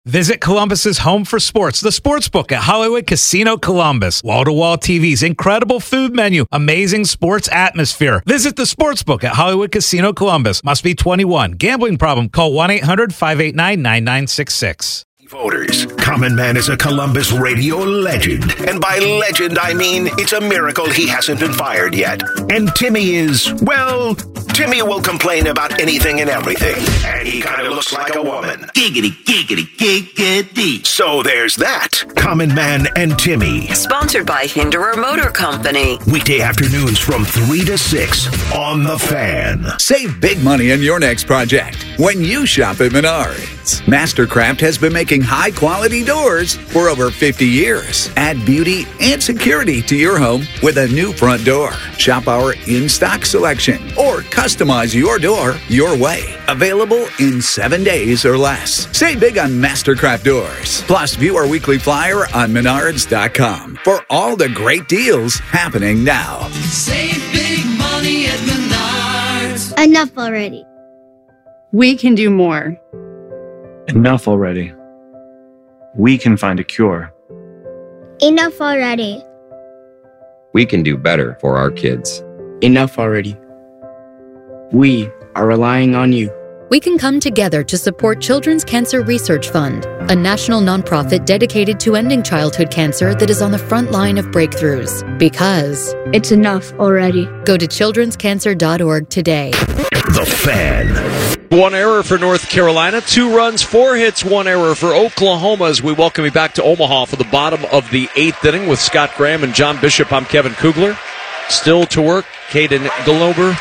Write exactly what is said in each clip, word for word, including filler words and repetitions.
Visit Columbus's home for sports, the Sportsbook at Hollywood Casino Columbus. Wall-to-wall T Vs, incredible food menu, amazing sports atmosphere. Visit the Sportsbook at Hollywood Casino Columbus. Must be twenty-one. Gambling problem? Call one eight hundred five eight nine nine nine six six. Voters, Common Man is a Columbus radio legend. And by legend, I mean it's a miracle he hasn't been fired yet. And Timmy is, well, Timmy will complain about anything and everything. And he kind of looks like a woman. Giggity, giggity, giggity. So there's that. Common Man and Timmy. Sponsored by Hinderer Motor Company. Weekday afternoons from three to six on The Fan. Save big money on your next project when you shop at Menards. Mastercraft has been making high-quality doors for over fifty years. Add beauty and security to your home with a new front door. Shop our in-stock selection or customize your door your way. Available in seven days or less. Save big on Mastercraft doors. Plus, view our weekly flyer on menards dot com for all the great deals happening now. Save big money at Menards. Enough already. We can do more. Enough already. We can find a cure. Enough already. We can do better for our kids. Enough already. We are relying on you. We can come together to support Children's Cancer Research Fund, a national nonprofit dedicated to ending childhood cancer that is on the front line of breakthroughs. Because it's enough already. Go to children's cancer dot org today. The Fan. One error for North Carolina, two runs, four hits, one error for Oklahoma as we welcome you back to Omaha for the bottom of the eighth inning with Scott Graham and John Bishop. I'm Kevin Kugler. Still to work, Caden Glauber.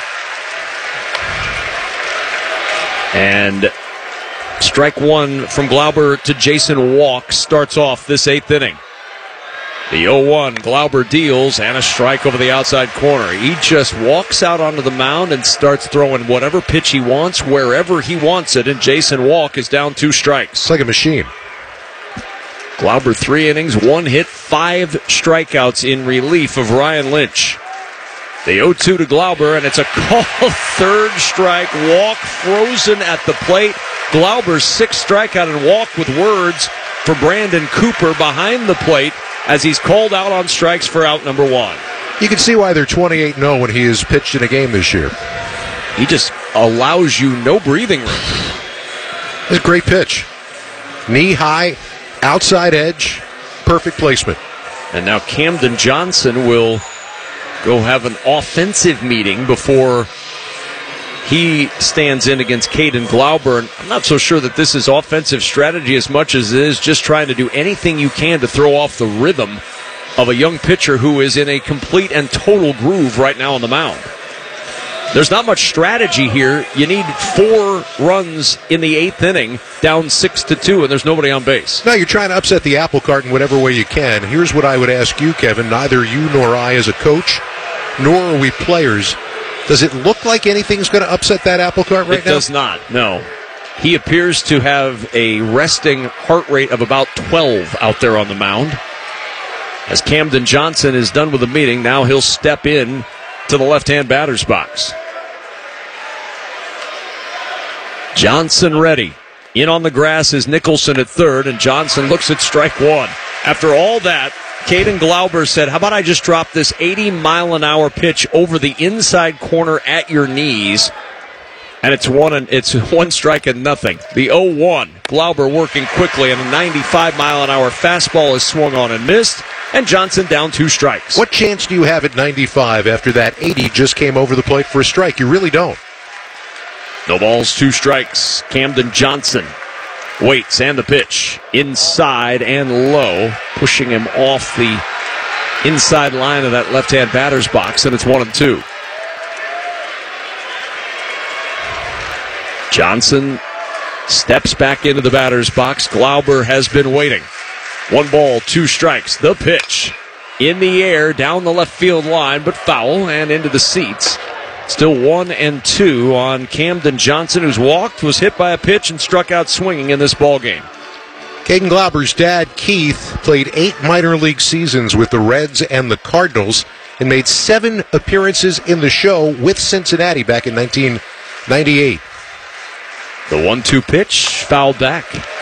And strike one from Glauber to Jason Walk starts off this eighth inning. The oh one, Glauber deals, and a strike over the outside corner. He just walks out onto the mound and starts throwing whatever pitch he wants, wherever he wants it, and Jason Walk is down two strikes. It's like a machine. Glauber, three innings, one hit, five strikeouts in relief of Ryan Lynch. The oh two to Glauber, and it's a call, third strike, Walk frozen at the plate. Glauber's sixth strikeout and walk with words for Brandon Cooper behind the plate as he's called out on strikes for out number one. You can see why they're twenty-eight and oh when he has pitched in a game this year. He just allows you no breathing room. It's a great pitch. Knee high, outside edge, perfect placement. And now Camden Johnson will go have an offensive meeting before he stands in against Caden Glauber. And I'm not so sure that this is offensive strategy as much as it is just trying to do anything you can to throw off the rhythm of a young pitcher who is in a complete and total groove right now on the mound. There's not much strategy here. You need four runs in the eighth inning, down six to two, and there's nobody on base. No, you're trying to upset the apple cart in whatever way you can. Here's what I would ask you, Kevin. Neither you nor I as a coach, nor are we players. Does it look like anything's going to upset that apple cart right it now? It does not, no. He appears to have a resting heart rate of about twelve out there on the mound. As Camden Johnson is done with the meeting, now he'll step in to the left-hand batter's box. Johnson ready. In on the grass is Nicholson at third, and Johnson looks at strike one. After all that, Caden Glauber said, how about I just drop this eighty mile an hour pitch over the inside corner at your knees? And it's one and it's one strike and nothing. The oh one, Glauber working quickly, and a ninety-five mile an hour fastball is swung on and missed, and Johnson down two strikes. What chance do you have at ninety-five after that eighty just came over the plate for a strike? You really don't. No balls, two strikes. Camden Johnson waits, and the pitch inside and low, pushing him off the inside line of that left-hand batter's box, and it's one and two. Johnson steps back into the batter's box. Glauber has been waiting. One ball, two strikes. The pitch in the air down the left field line, but foul and into the seats. Still one and two on Camden Johnson, who's walked, was hit by a pitch, and struck out swinging in this ballgame. Caden Glauber's dad, Keith, played eight minor league seasons with the Reds and the Cardinals and made seven appearances in the show with Cincinnati back in nineteen ninety-eight. The one two pitch, fouled back.